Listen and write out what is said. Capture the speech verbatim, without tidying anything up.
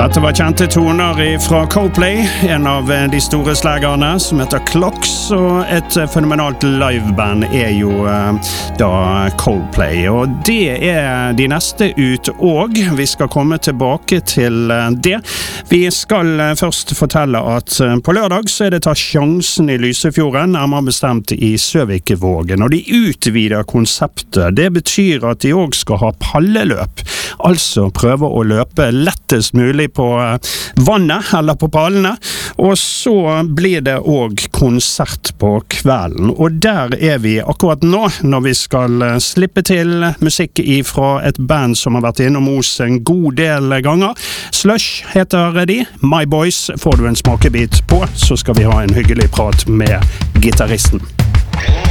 Dette var kjente toner fra Coldplay, en av de store slagerne som heter Clocks, og et fenomenalt liveband er jo da Coldplay, og det er de neste ut, og vi skal komme tilbake til det. Vi skal først fortelle at på lørdag så er det ta sjansen i Lysefjorden, nærmere bestemt i Søvikvågen, og de utvider konseptet. Det betyr at de også skal ha palleløp, altså prøve å løpe lettest mulig på vannet eller på pallene, og så blir det også konsert på kvelden, og der er vi akkurat nå når vi skal slippe til musikk fra et band som har vært innom hos en god del ganger. Slush heter de, My Boys. Får du en smakebit på, så skal vi ha en hyggelig prat med gitarristen.